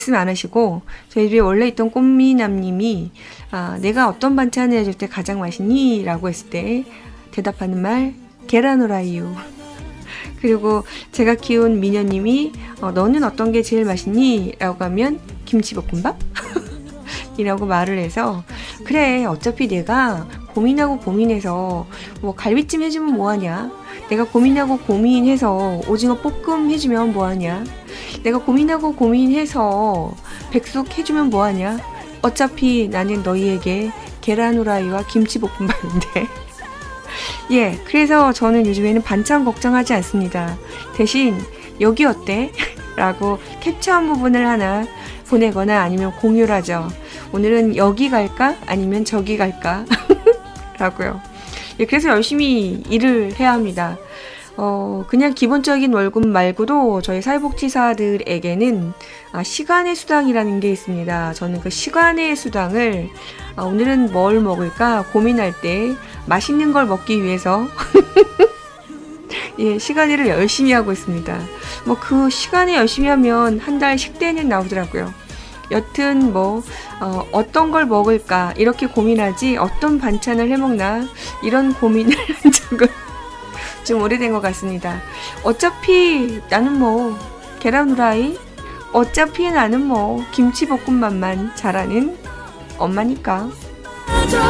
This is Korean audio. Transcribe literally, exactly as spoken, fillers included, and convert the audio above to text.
말씀 안 하시고 저희 집에 원래 있던 꽃미남님이 아, 내가 어떤 반찬을 해줄 때 가장 맛있니? 라고 했을 때 대답하는 말 계란 후라이유. 그리고 제가 키운 미녀님이 어, 너는 어떤 게 제일 맛있니? 라고 하면 김치볶음밥? 이라고 말을 해서 그래 어차피 내가 고민하고 고민해서 뭐 갈비찜 해주면 뭐하냐? 내가 고민하고 고민해서 오징어 볶음 해주면 뭐하냐? 내가 고민하고 고민해서 백숙 해주면 뭐하냐? 어차피 나는 너희에게 계란 후라이와 김치볶음밥인데 예, 그래서 저는 요즘에는 반찬 걱정하지 않습니다. 대신 여기 어때? 라고 캡처한 부분을 하나 보내거나 아니면 공유를 하죠. 오늘은 여기 갈까? 아니면 저기 갈까? 라고요. 예, 그래서 열심히 일을 해야 합니다. 어, 그냥 기본적인 월급 말고도 저희 사회복지사들에게는 아, 시간의 수당이라는 게 있습니다. 저는 그 시간의 수당을 아, 오늘은 뭘 먹을까 고민할 때 맛있는 걸 먹기 위해서 예, 시간일을 열심히 하고 있습니다. 뭐 그 시간에 열심히 하면 한 달 식대는 나오더라고요. 여튼 뭐 어, 어떤 걸 먹을까 이렇게 고민하지 어떤 반찬을 해먹나 이런 고민을 한 적은 좀 오래된 것 같습니다. 어차피 나는 뭐 계란 후라이, 어차피 나는 뭐 김치볶음밥만 잘하는 엄마니까.